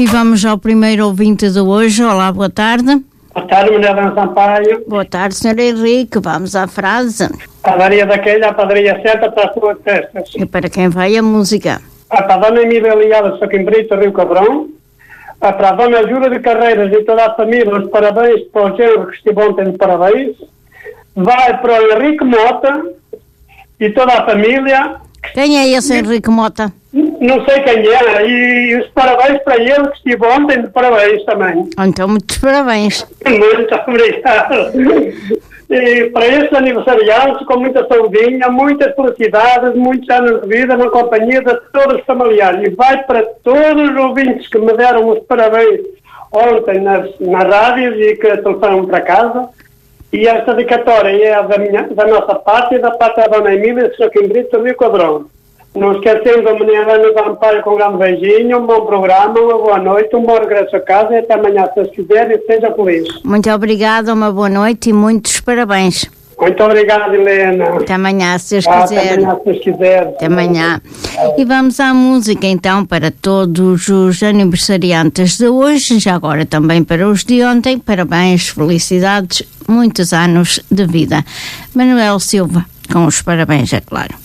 E vamos ao primeiro ouvinte de hoje. Olá, boa tarde. Boa tarde, Maria Sampaio. Boa tarde, Sr. Henrique. Vamos à frase. A Maria daquela, a padaria certa para as suas festas. E para quem vai a música? Para a Dona Emília Ligada de Saquimbrito, Rio Cabrão. Para a Dona Júlia de Carreiras e toda a família, os parabéns para o genro que estive ontem de parabéns. Vai para o Henrique Mota e toda a família. Quem é esse Henrique Mota? Não sei quem é. E os parabéns para ele que estive ontem de parabéns também. Então, muitos parabéns. Muito obrigado. E para estes aniversariantes, com muita saudinha, muitas felicidades, muitos anos de vida na companhia de todos os familiares. E vai para todos os ouvintes que me deram os parabéns ontem nas rádios e que telefonaram para casa. E esta dedicatória é da nossa parte e da parte da Dona Emília de Saquimbrito, Rio Cabrão. Não esquecendo a menina Ana Sampaio com um grande beijinho, um bom programa, uma boa noite, um bom regresso a casa e até amanhã, se Deus quiser, e seja feliz. Muito obrigada, uma boa noite e muitos parabéns. Muito obrigado, Helena. Até amanhã, se Deus quiser. Até amanhã, se Deus quiser. Até amanhã. E vamos à música, então, para todos os aniversariantes de hoje, já agora também para os de ontem. Parabéns, felicidades, muitos anos de vida. Manuel Silva, com os parabéns, é claro.